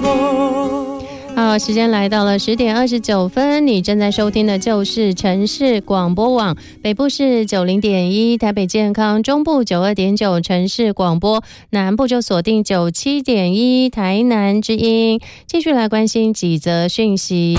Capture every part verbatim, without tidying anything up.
好，时间来到了十点二十九分，你正在收听的就是城市广播网，北部是九零点一，台北健康，中部九二点九城市广播，南部就锁定九七点一台南之音。继续来关心几则讯息。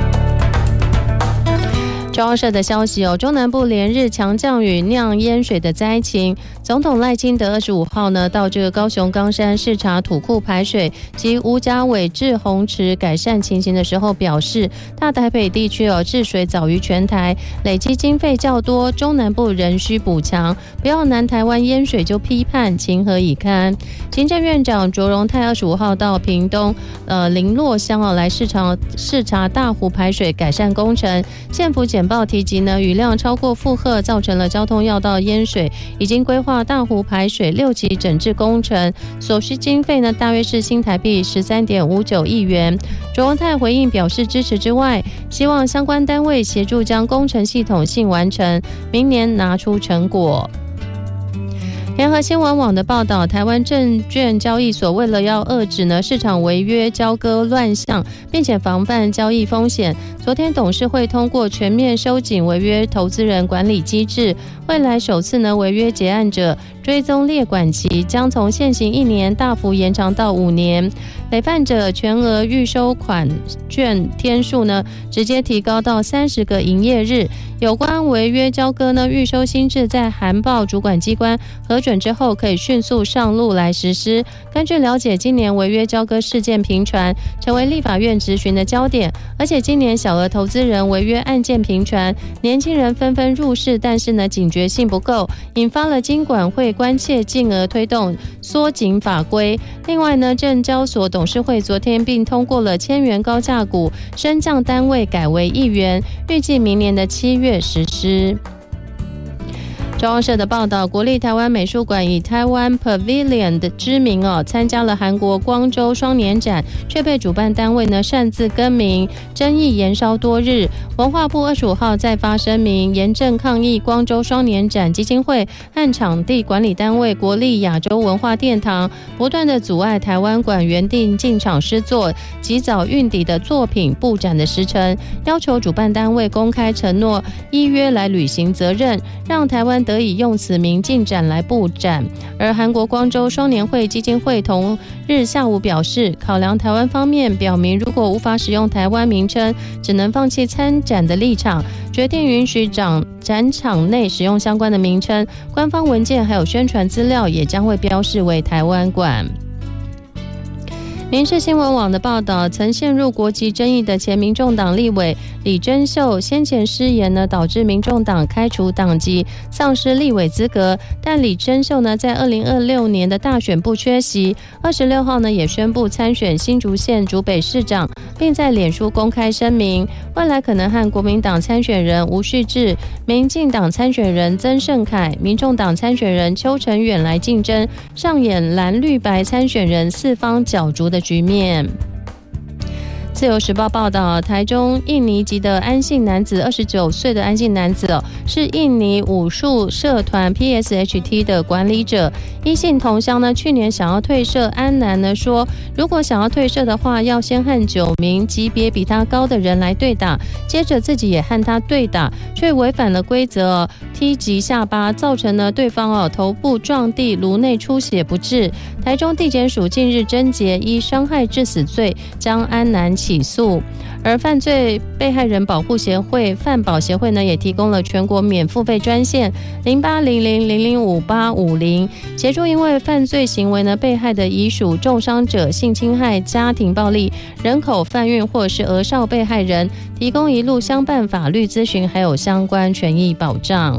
中央社的消息哦，中南部连日强降雨酿淹水的灾情，总统赖清德二十五号呢到这个高雄冈山视察土库排水及吴家尾至洪池改善情形的时候表示，大台北地区哦治水早于全台，累积经费较多，中南部仍需补强，不要南台湾淹水就批判，情何以堪？行政院长卓荣泰二十五号到屏东呃林洛乡哦来视察视察大湖排水改善工程，县府简报提及呢，雨量超过负荷，造成了交通要道淹水，已经规划大湖排水六期整治工程，所需经费呢大约是新台币十三点五九亿元。卓荣泰回应表示支持之外，希望相关单位协助将工程系统性完成，明年拿出成果。联合新闻网的报道，台湾证券交易所为了要遏制呢市场违约交割乱象，并且防范交易风险，昨天董事会通过全面收紧违约投资人管理机制，未来首次呢违约结案者追踪列管期将从现行一年大幅延长到五年，累犯者全额预收款券天数呢直接提高到三十个营业日。有关违约交割呢预收新制在函报主管机关核准之后，可以迅速上路来实施。根据了解，今年违约交割事件频传，成为立法院质询的焦点，而且今年小额投资人违约案件频传，年轻人纷纷入市，但是呢警觉性不够，引发了金管会关切，进而推动缩紧法规。另外呢，证交所董事会昨天并通过了千元高价股升降单位改为一元，预计明年的七月实施。中央社的报道，国立台湾美术馆以台湾 Pavilion 的知名哦，参加了韩国光州双年展，却被主办单位呢擅自更名，争议延烧多日。文化部二十五号再发声明，严正抗议光州双年展基金会和场地管理单位国立亚洲文化殿堂不断的阻碍台湾馆原定进场施作及早运抵的作品布展的时程，要求主办单位公开承诺依约来履行责任，让台湾得以用此名进展来布展。而韩国光州双年会基金会同日下午表示，考量台湾方面表明如果无法使用台湾名称，只能放弃参展的立场，决定允许展展场内使用相关的名称，官方文件还有宣传资料也将会标示为台湾馆。民视新闻网的报道，曾陷入国籍争议的前民众党立委李珍秀先前失言呢，导致民众党开除党籍，丧失立委资格。但李珍秀呢，在二零二六年的大选不缺席，二十六号呢也宣布参选新竹县竹北市长，并在脸书公开声明，未来可能和国民党参选人吴旭智、民进党参选人曾盛凯、民众党参选人邱成远来竞争，上演蓝绿白参选人四方角逐的局面。自由时报报道，台中印尼籍的安姓男子，二十九岁的安姓男子哦，是印尼武术社团 P S H T 的管理者。一姓同乡呢，去年想要退社，安男呢说，如果想要退社的话，要先和九名级别比他高的人来对打，接着自己也和他对打，却违反了规则哦，踢击下巴，造成了对方哦头部撞地，颅内出血不治。台中地检署近日侦结，依伤害致死罪将安男起诉。而犯罪被害人保护协会犯保协会呢，也提供了全国免付费专线零八零零零零五八五零，协助因为犯罪行为呢被害的遗属、重伤者、性侵害、家庭暴力、人口贩运或者是儿少被害人，提供一路相伴法律咨询，还有相关权益保障。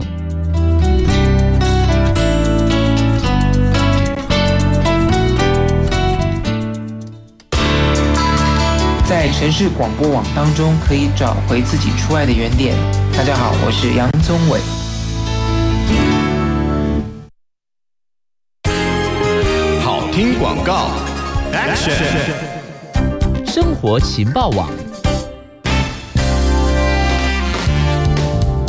在城市广播网当中，可以找回自己出爱的原点。大家好，我是杨宗纬。 好听广告 ，Action！ 生活情报网。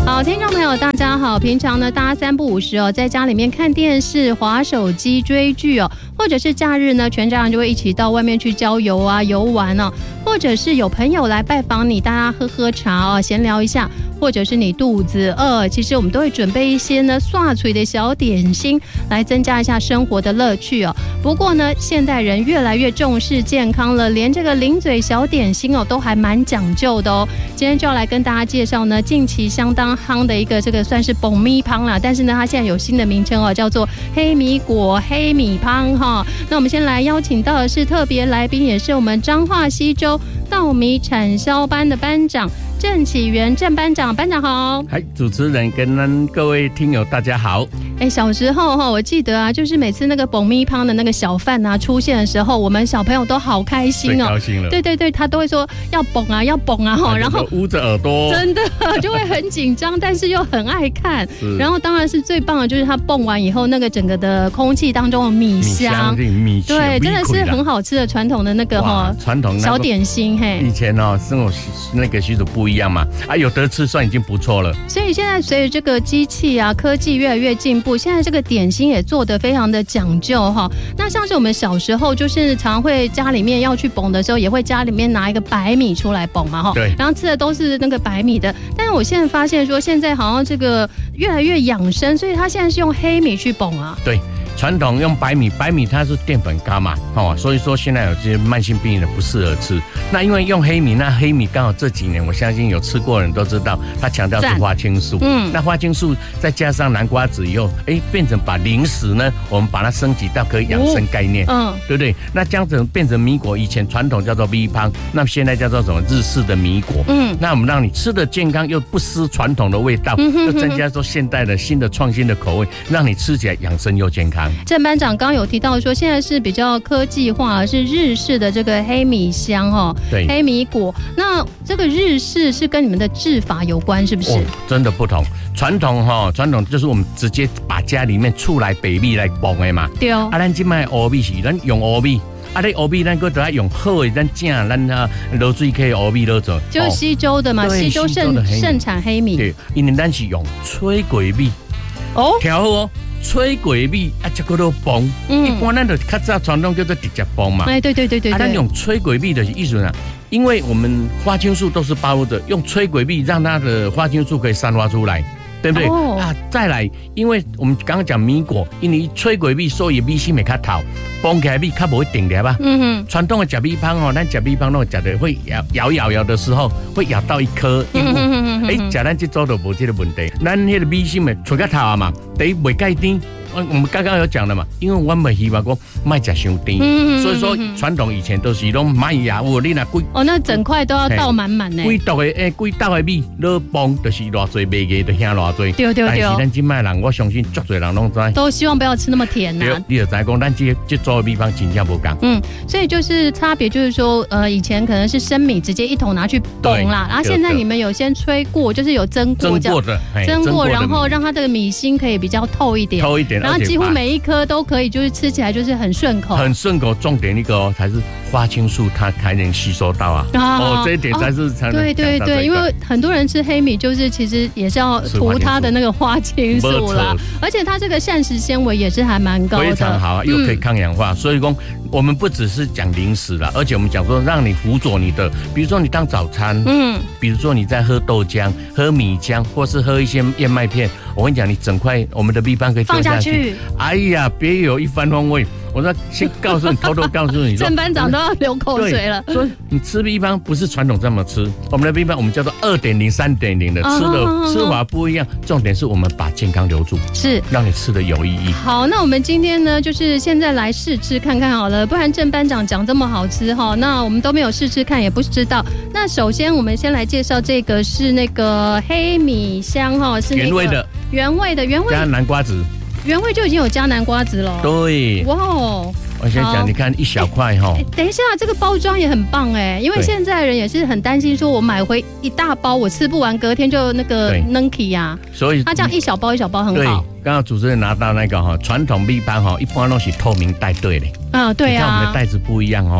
好，听众朋友大家好，平常呢大家三不五时哦，在家里面看电视、滑手机、追剧哦，或者是假日呢，全家人就会一起到外面去郊游啊、游玩哦，或者是有朋友来拜访你，大家喝喝茶哦，闲聊一下，或者是你肚子饿，其实我们都会准备一些呢刷嘴的小点心，来增加一下生活的乐趣哦。不过呢，现代人越来越重视健康了，连这个零嘴小点心哦，都还蛮讲究的哦。今天就要来跟大家介绍呢，近期相当夯的一个这个算是爆米香啦，但是呢，它现在有新的名称哦，叫做黑米果黑米香哈。那我们先来邀请到的是特别来宾，也是我们彰化溪州稻米产销班的班长郑启源郑班长，班长好。 嗨，主持人跟各位听友大家好。 哎，小时候哈，我记得啊，就是每次那个爆米香的那个小贩啊出现的时候，我们小朋友都好开心哦， 最高兴了。 对对对，他都会说要蹦啊，要蹦啊哈，然后捂着耳朵， 真的就会很紧张，但是又很爱看。然后当然是最棒的，就是他蹦完以后，那个整个的空气当中的米香， 米香， 对，真的是很好吃的传统的那个哈传统小点心嘿。 以前哦，生活那个习俗不一样嘛，啊，有得吃算已经不错了。 所以现在随着这个机器啊科技越来越进步，现在这个点心也做得非常的讲究哈。那像是我们小时候就是常会家里面要去蹦的时候，也会家里面拿一个白米出来蹦嘛哈。 对。 然后吃的都是那个白米的，但是我现在发现说，现在好像这个越来越养生，所以他现在是用黑米去蹦啊。 对。传统用白米，白米它是淀粉高嘛，哦，所以说现在有些慢性病人不适合吃。那因为用黑米，那黑米刚好这几年，我相信有吃过的人都知道，它强调是花青素。嗯，那花青素再加上南瓜子以后，哎，变成把零食呢，我们把它升级到可以养生概念，嗯，对不对？那这样子变成米果，以前传统叫做米香，那现在叫做什么日式的米果。嗯，那我们让你吃的健康又不失传统的味道，又增加说现代的新的创新的口味，让你吃起来养生又健康。 郑班长刚有提到说，现在是比较科技化，是日式的这个黑米香哦， 对， 黑米果。那这个日式是跟你们的制法有关，是不是？哦， 真的不同。传统哈，传统就是我们直接把家里面出来白米来爆的嘛。 对哦。 啊，咱今卖乌米是咱用乌米。啊，你乌米咱搁都要用好的，咱正咱啊落水溪乌米落做。 就是西周的嘛，西周盛盛产黑米。 对，因为咱是用炊过米。哦。调好哦。炊过米啊，才叫做崩。嗯，一般咱就较早传统叫做直接崩嘛。 哎，对对对对对。 啊，咱用炊过米的意思啊，因为我们花青素都是包着，用炊过米让它的花青素可以散发出来，对不对？哦、啊，再来，因为我们刚刚讲米果，因为炊过米，所以米心会较透，崩起来米较不会定粒吧。嗯哼。传统的食米香哦，咱食米香都食的会咬咬咬咬的时候，会咬到一颗一物。哎，食咱这做都无这个问题。咱那个米心咪出较透啊嘛，第一袂介甜。我们刚刚有讲了嘛，因为我们希望讲卖食伤甜，嗯、所以说传统以前都是拢卖牙物，你那贵哦，那整块都要倒满满呢。 贵倒的诶，贵倒的米，你崩就是偌济卖个就遐偌济。 对对对。 但是咱今卖人，我相信足侪人拢知。 都希望不要吃那么甜呐、啊。 你就知讲，咱这这做的米方真正不同。 嗯，所以就是差别就是说，呃，以前可能是生米直接一桶拿去崩啦，然后现在你们有先吹过，就是有蒸过， 蒸过的， 蒸过，然后让它这个米心可以比较透一点， 透一点， 然后几乎每一颗都可以，就是吃起来就是很顺口， 很顺口。重点一个哦，才是花青素，它才能吸收到啊。哦，这一点才是才能。 对对对，因为很多人吃黑米，就是其实也是要涂它的那个花青素啦，而且它这个膳食纤维也是还蛮高的， 非常好啊，又可以抗氧化。所以说，我们不只是讲零食啦，而且我们讲说让你辅佐你的，比如说你当早餐，嗯，比如说你在喝豆浆、喝米浆，或是喝一些燕麦片。我跟你讲，你整块我们的米饭可以放下去。 哎呀，别有一番风味。我说先告诉你，偷偷告诉你， 郑班长都要流口水了。 所以你吃米饭不是传统这么吃，我们的米饭我们叫做二点零、三点零的，吃的吃法不一样。重点是我们把健康留住， 是让你吃的有意义。 好，那我们今天呢，就是现在来试吃看看好了，不然郑班长讲这么好吃哈，那我们都没有试吃看，也不知道。那首先我们先来介绍这个是那个黑米香哈，是原味的， 原味的，原味加南瓜子。 原味就已经有加南瓜子了。 对，哇哦！我先讲，你看一小块哈。 等一下，这个包装也很棒哎，因为现在人也是很担心，说我买回一大包，我吃不完，隔天就那个扔起呀。所以它这样一小包一小包很好。对， 刚刚主持人拿到那个哈，传统米饭哈，一般都是透明袋对的。 啊，对啊。 你看我们的袋子不一样哈。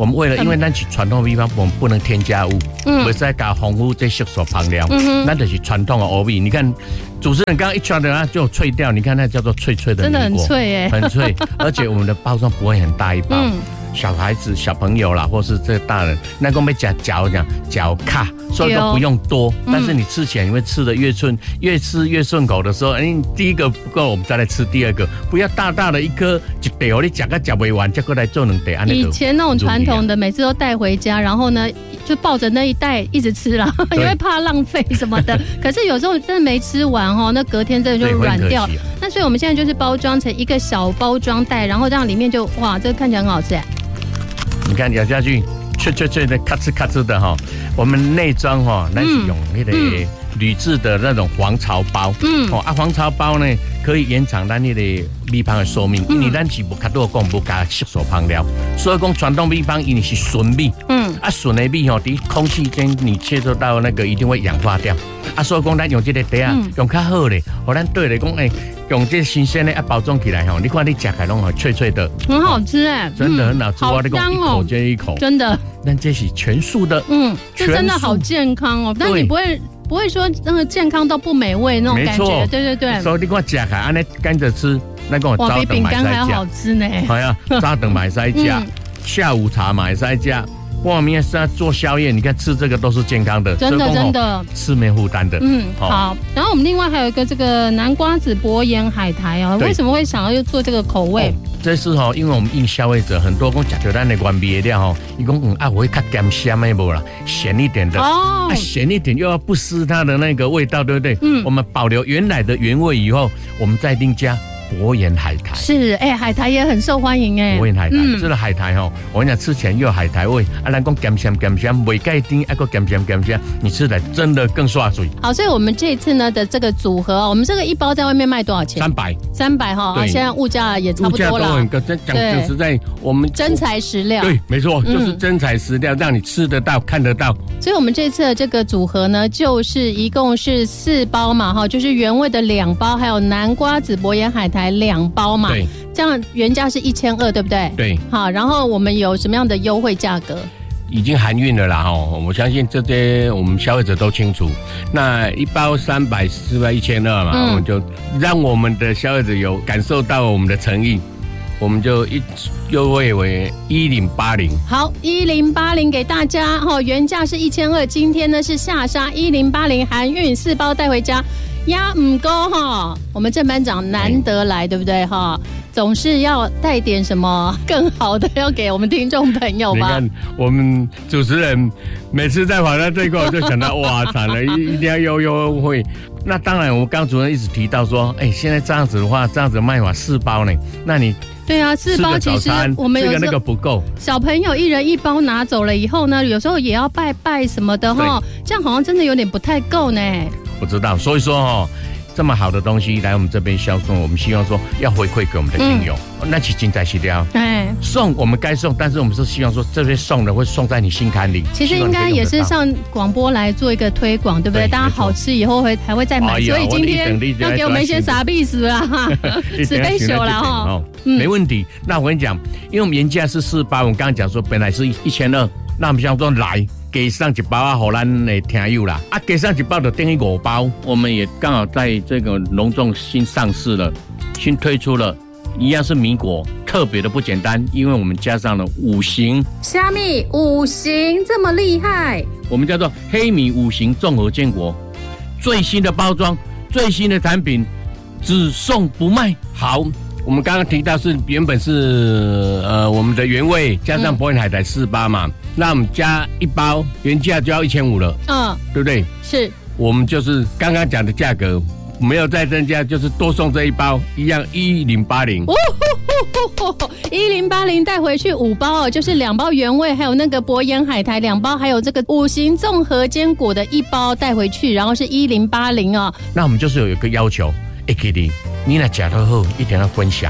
我们为了因为咱是传统米饭，我们不能添加物，嗯，不再加防腐剂色素烹料，嗯那就是传统的欧米。你看主持人刚刚一圈的它就脆掉，你看那叫做脆脆的米果， 真的很脆耶， 很脆，而且我们的包装不会很大一包。嗯小孩子、小朋友啦，或是这大人，那个被夹嚼讲嚼卡，所以都不用多。嗯、但是你吃起来，你会吃的越顺，越吃越顺口的时候，哎，第一个不够，我们再来吃第二个，不要大大的一颗一袋，你夹个夹不完，再过来做两袋。 以前那种传统的，每次都带回家，然后呢就抱着那一袋一直吃啦，因为怕浪费什么的。可是有时候真的没吃完哦，那隔天真的就软掉。那所以我们现在就是包装成一个小包装袋，然后这样里面就哇，这个看起来很好吃哎。 你看咬下去，脆脆脆的，咔哧咔哧的哈。我们内装哈，那是用那个铝制的那种黄槽包，嗯，哦啊，黄槽包呢可以延长咱那个米饭的寿命，因为咱是不较多讲不加色素烹料，所以讲传统米饭因为是纯米，嗯，啊纯的米吼，在空气间你接触到那个一定会氧化掉，啊，所以讲咱用这个袋啊，用较好的，互咱对来讲诶。用这新鲜的啊包装起来吼，你看你吃起来拢很脆脆的， 很好吃哎， 真的很好吃。 我讲一口接一口， 真的。 但这是全素的，嗯， 这真的好健康哦。但你不会不会说那个健康到不美味那种感觉，对对对。 所以你看吃起来安尼跟着吃，那个哇比饼干还要好吃呢。 系啊，早顿买塞加，下午茶买塞加。外面是要做宵夜，你看吃这个都是健康的， 真的真的吃没负担的。嗯， 好。然后我们另外还有一个这个南瓜子薄盐海苔啊，为什么会想要做这个口味？ 这是哈，因为我们应消费者很多讲吃到咱的原味的料哈，伊讲嗯啊，我会较咸咸的无啦，咸一点的哦，啊咸一点又要不失它的那个味道，对不对？嗯，我们保留原来的原味以后，我们再另加。薄盐海苔是哎、欸，海苔也很受欢迎哎、欸。 薄盐海苔，嗯、这个海苔哈，我跟你讲，吃起来又有海苔味，啊，咱讲咸咸咸咸，未盖丁，还个咸咸咸咸，你吃起来真的更刷嘴。 好，所以我们这一次呢的这个组合，我们这个一包在外面卖多少钱？ 三百， 三百哈，现在物价也差不多了。物价都很高，讲讲实在，我们真材实料。 对，没错，就是真材实料，让你吃得到、看得到。 所以我们这次的这个组合呢，就是一共是四包嘛，哈，就是原味的两包，还有南瓜子薄盐海苔两包嘛。 对， 这样原价是一千二，对不对？ 对。 好，然后我们有什么样的优惠价格？ 已经含运了啦，哈！我相信这些我们消费者都清楚。那一包三百、四百、一千二嘛，嗯、我们就让我们的消费者有感受到我们的诚意。我们就一优惠为一零八零， 好，一零八零给大家哈，原价是一千二，今天呢是下杀一零八零，含运四包带回家，压唔够哈。我们郑班长难得来，对不对哈？总是要带点什么更好的，要给我们听众朋友吧。 你看我们主持人每次在跑到这一块，我就想到哇，惨了，一定要优优惠。那当然，我们刚主任一直提到说，哎、欸，现在这样子的话，这样子卖法四包呢，那你。 对啊，四包其实我们有这个那个不够， 小朋友一人一包拿走了以后呢，有时候也要拜拜什么的哈，这样好像真的有点不太够呢。 我知道，所以说哈，这么好的东西来我们这边销售，我们希望说要回馈给我们的听友，嗯、那是精彩细料。哎，送我们该送，但是我们是希望说这些送的会送在你心坎里。 其实应该也是上广播来做一个推广，对不对？大家好吃以后会还会再买，所以今天要给我们一些傻逼死啦，special 啦哈。 嗯、没问题。那我跟你讲，因为我们原价是四包，我们刚刚讲说本来是一千二，那我们想说来给上一包啊，给咱的听友啦，啊，给上一包就等于五包。我们也刚好在这个隆重新上市了，新推出了，一样是米果，特别的不简单，因为我们加上了五行。 虾米五行这么厉害？ 我们叫做黑米五行综合坚果，最新的包装，最新的产品，只送不卖。好。我们刚刚提到是原本是呃我们的原味加上薄盐海苔四包嘛，嗯、那我们加一包原价就要一千五了，嗯，对不对？ 是， 我们就是刚刚讲的价格没有再增加，就是多送这一包，一样一零八零。 一零八零带回去五包哦，就是两包原味，还有那个薄盐海苔两包，还有这个五行综合坚果的一包带回去，然后是一零八零哦。 那我们就是有一个要求 ，A K D。你来吃都好，一定要分享，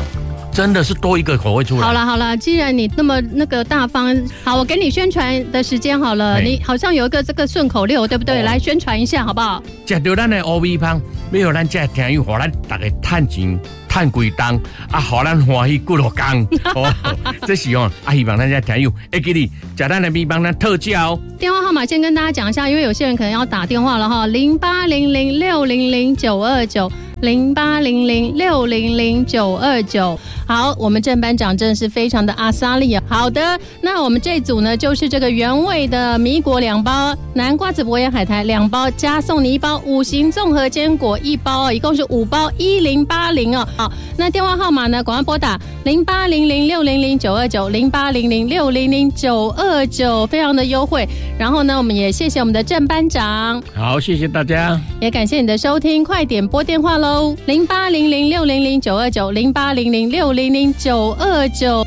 真的是多一个口味出来。 好了好了，既然你那么那个大方，好，我给你宣传的时间好了。你好像有一个这个顺口溜，对不对？哦、来宣传一下好不好？ 吃到咱的乌米香，要有咱这听友，互咱大家趁钱。趁几档啊，互咱欢喜几落工，哦，这是哦，啊，希望大家听友会记得吃咱的米帮咱特价哦。 电话号码先跟大家讲一下，因为有些人可能要打电话了哈，零八零零六零零九二九，零八零零六零零九二九。好，我们郑班长真的是非常的阿萨利啊。好的，那我们这组呢，就是这个原味的米果两包，南瓜子博野海苔两包，加送你一包五行综合坚果一包哦，一共是五包一零八零哦。好，那电话号码呢？赶快拨打零八零零六零零九二九，零八零零六零零九二九，非常的优惠。然后呢，我们也谢谢我们的郑班长。 好，谢谢大家， 也感谢你的收听，快点拨电话喽，零八零零六零零九二九，零八零零六零零九二九。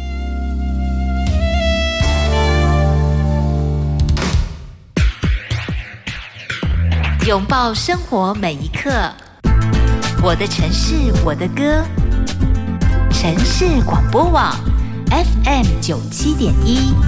拥抱生活每一刻，我的城市，我的歌。城市广播网 F M 九七点一。